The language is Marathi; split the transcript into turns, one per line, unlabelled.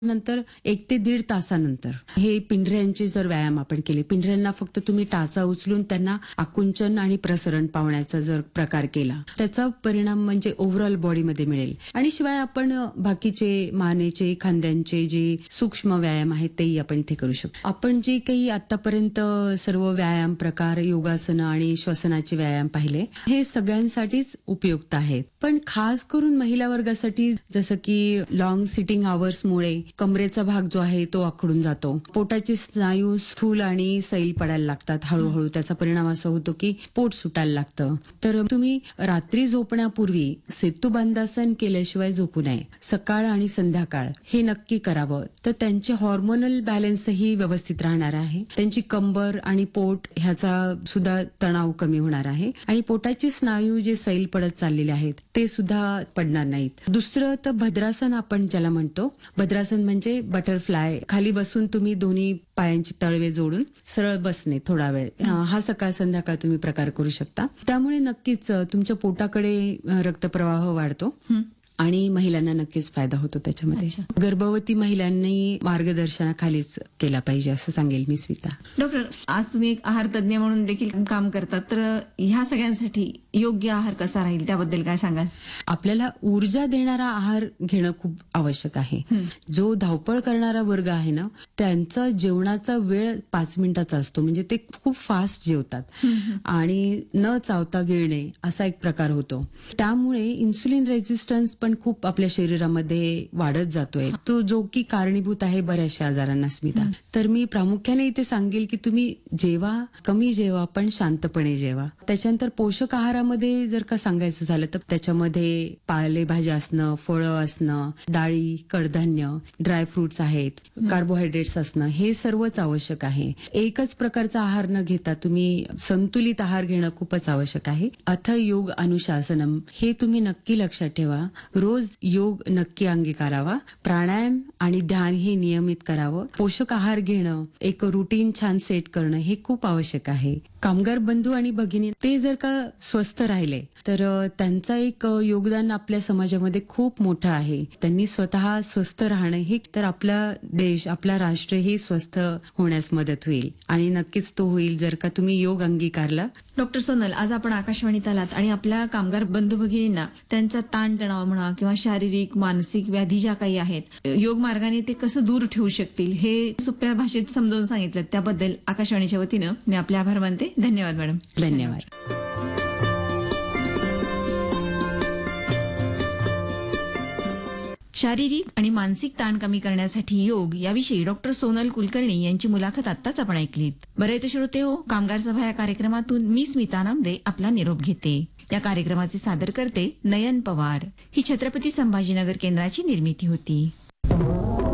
नंतर 1 ते 1.5 तासानंतर हे पिंढऱ्यांचे जर व्यायाम आपण केले, पिंढऱ्यांना फक्त तुम्ही टाचा उचलून त्यांना आकुंचन आणि प्रसरण पावण्याचा जर प्रकार केला, त्याचा परिणाम म्हणजे ओव्हरऑल बॉडीमध्ये मिळेल. आणि शिवाय आपण बाकीचे मानेचे, खांद्यांचे जे सूक्ष्म व्यायाम आहेत तेही आपण इथे करू शकतो. आपण जे काही आतापर्यंत सर्व व्यायाम प्रकार, योगासनं आणि श्वसनाचे व्यायाम पाहिले, हे सगळ्यांसाठीच उपयुक्त आहेत. पण खास करून महिला वर्गासाठी जसं की लॉंग सिटिंग आवर्समुळे कमरेचा भाग जो आहे तो आखडून जातो. पोटाचे स्नायू स्थूल आणि सैल पडायला लागतात हळूहळू. त्याचा परिणाम असा होतो की पोट सुटायला लागतं. तर तुम्ही रात्री झोपण्यापूर्वी सेतुबंधासन केल्याशिवाय झोपू नये. सकाळ आणि संध्याकाळ हे नक्की करावं. तर त्यांचे हॉर्मोनल बॅलन्सही व्यवस्थित राहणार आहे. त्यांची कंबर आणि पोट ह्याचा सुद्धा तणाव कमी होणार आहे आणि पोटाचे स्नायू जे सैल पडत चाललेले आहेत ते सुद्धा पडणार नाहीत. दुसरं तर भद्रासन आपण ज्याला म्हणतो. भद्रासन म्हणजे बटरफ्लाय. खाली बसून तुम्ही दोन्ही पायांची तळवे जोडून सरळ बसणे थोडा वेळ. हा सकाळ संध्याकाळ तुम्ही प्रकार करू शकता. त्यामुळे नक्कीच तुमच्या पोटाकडे रक्तप्रवाह वाढतो आणि महिलांना नक्कीच फायदा होतो त्याच्यामध्ये. गर्भवती महिलांनी मार्गदर्शनाखालीच केला पाहिजे असं सांगेल मी स्मिता.
डॉक्टर, आज तुम्ही एक आहार तज्ञ म्हणून देखील काम करतात, तर ह्या सगळ्यांसाठी योग्य आहार कसा राहील त्याबद्दल काय सांगाल?
आपल्याला ऊर्जा देणारा आहार घेणं खूप आवश्यक आहे. जो धावपळ करणारा वर्ग आहे ना, त्यांचा जेवणाचा वेळ 5 मिनिटाचा असतो. म्हणजे ते खूप फास्ट जेवतात आणि न चावता गिळणे असा एक प्रकार होतो. त्यामुळे इन्सुलिन रेझिस्टन्स पण खूप आपल्या शरीरामध्ये वाढत जातोय, तो जो की कारणीभूत आहे बऱ्याचशा आजारांना स्मिता. तर मी प्रामुख्याने इथे सांगेल की तुम्ही जेवा, कमी जेवा, पण शांतपणे जेवा. त्याच्यानंतर पोषक आहारामध्ये जर का सांगायचं झालं तर त्याच्यामध्ये पालेभाज्या असणं, फळं असणं, डाळी, कडधान्य, ड्रायफ्रुट्स आहेत, कार्बोहायड्रेट्स असणं, हे सर्वच आवश्यक आहे. एकच प्रकारचा आहार न घेता तुम्ही संतुलित आहार घेणं खूपच आवश्यक आहे. अथ योग अनुशासनम हे तुम्ही नक्की लक्षात ठेवा. रोज योग नक्की अंगीकारावा. प्राणायाम आणि ध्यान हे नियमित करावं. पोषक आहार घेणं, एक रुटीन छान सेट करणं हे खूप आवश्यक आहे. कामगार बंधू आणि भगिनी ते जर का स्वस्थ राहिले तर त्यांचा एक योगदान आपल्या समाजामध्ये खूप मोठं आहे. त्यांनी स्वतः स्वस्थ राहणं हे तर आपला देश, आपला राष्ट्र हे स्वस्थ होण्यास मदत होईल आणि नक्कीच तो होईल जर का तुम्ही योग अंगीकारला.
डॉक्टर सोनल, आज आपण आकाशवाणीत आलात आणि आपल्या कामगार बंधू भगिनींना त्यांचा ताणतणाव म्हणा किंवा शारीरिक मानसिक व्याधी ज्या काही आहेत, योग मार्गाने ते कसं दूर ठेवू शकतील हे सोप्या भाषेत समजावून सांगितलं. त्याबद्दल आकाशवाणीच्या वतीनं मी आपले आभार मानते. धन्यवाद मॅडम.
धन्यवाद.
शारीरिक आणि मानसिक ताण कमी करण्यासाठी योग याविषयी डॉक्टर सोनल कुलकर्णी यांची मुलाखत आत्ताच आपण ऐकलीत. बरं आहे श्रोते हो, कामगार सभा या कार्यक्रमातून मी स्मिता नामदे आपला निरोप घेते. या कार्यक्रमाचे सादर करते नयन पवार. ही छत्रपती संभाजीनगर केंद्राची निर्मिती होती.